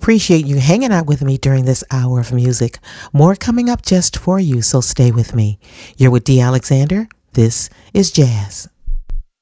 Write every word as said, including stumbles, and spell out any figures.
appreciate you hanging out with me during this hour of music. More coming up just for you, so stay with me. You're with Dee Alexander. This is Jazz.